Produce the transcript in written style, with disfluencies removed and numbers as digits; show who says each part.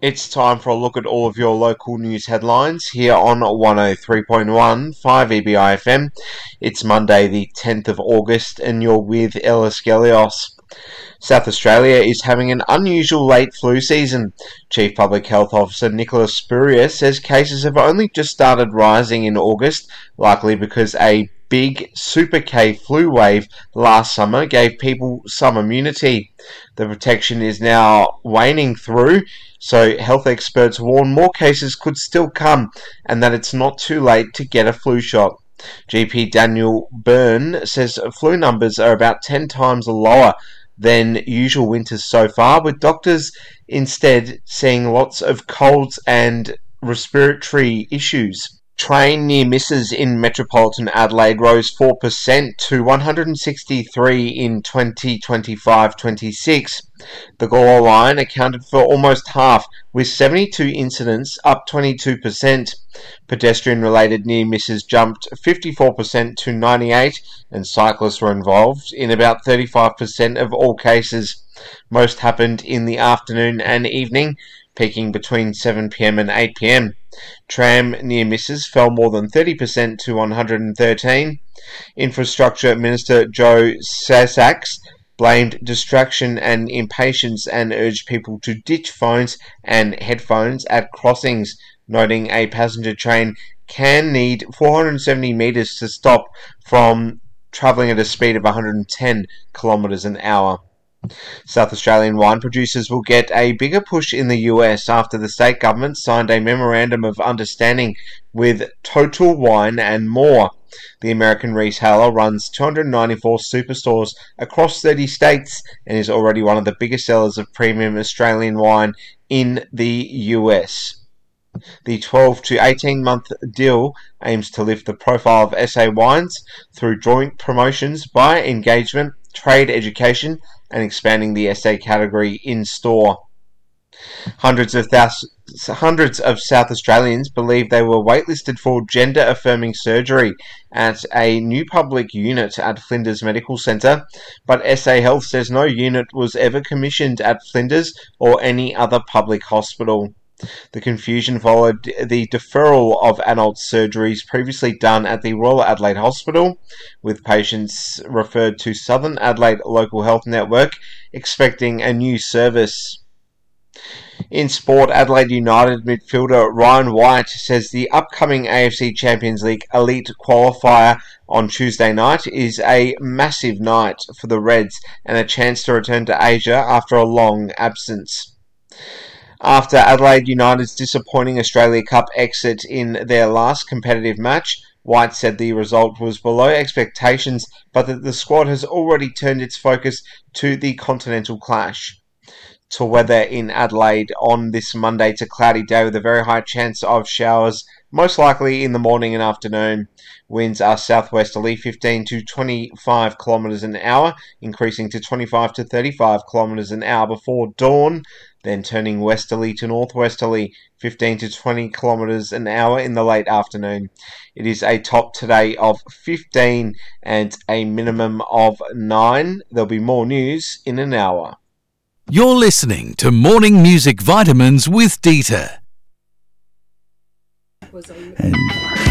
Speaker 1: It's time for a look at all of your local news headlines here on 103.1 5EBI-FM. It's Monday the 10th of August and you're with Ellis Gelios. South Australia is having an unusual late flu season. Chief Public Health Officer Nicholas Spurrier says cases have only just started rising in August, likely because a big Super K flu wave last summer gave people some immunity. The protection is now waning through, so health experts warn more cases could still come and that it's not too late to get a flu shot. GP Daniel Byrne says flu numbers are about 10 times lower than usual winters so far, with doctors instead seeing lots of colds and respiratory issues. Train near misses in metropolitan Adelaide rose 4% to 163 in 2025-26. The Gore line accounted for almost half, with 72 incidents, up 22%. Pedestrian-related near misses jumped 54% to 98, and cyclists were involved in about 35% of all cases. Most happened in the afternoon and evening, peaking between 7pm and 8pm. Tram near misses fell more than 30% to 113. Infrastructure Minister Joe Sasaks blamed distraction and impatience and urged people to ditch phones and headphones at crossings, noting a passenger train can need 470 metres to stop from travelling at a speed of 110 kilometres an hour. South Australian wine producers will get a bigger push in the US after the state government signed a memorandum of understanding with Total Wine and More. The American retailer runs 294 superstores across 30 states and is already one of the biggest sellers of premium Australian wine in the US. The 12 to 18 month deal aims to lift the profile of SA wines through joint promotions, buyer engagement, trade education, and expanding the SA category in-store. Hundreds of South Australians believe they were waitlisted for gender-affirming surgery at a new public unit at Flinders Medical Centre, but SA Health says no unit was ever commissioned at Flinders or any other public hospital. The confusion followed the deferral of adult surgeries previously done at the Royal Adelaide Hospital, with patients referred to Southern Adelaide Local Health Network expecting a new service. In sport, Adelaide United midfielder Ryan White says the upcoming AFC Champions League Elite qualifier on Tuesday night is a massive night for the Reds and a chance to return to Asia after a long absence. After Adelaide United's disappointing Australia Cup exit in their last competitive match, White said the result was below expectations, but that the squad has already turned its focus to the continental clash. To weather in Adelaide on this Monday to cloudy day with a very high chance of showers, most likely in the morning and afternoon. Winds are southwesterly 15 to 25 kilometres an hour, increasing to 25 to 35 kilometres an hour before dawn, then turning westerly to northwesterly 15 to 20 kilometres an hour in the late afternoon. It is a top today of 15 and a minimum of 9. There'll be more news in an hour.
Speaker 2: You're listening to Morning Music Vitamins with Dieter.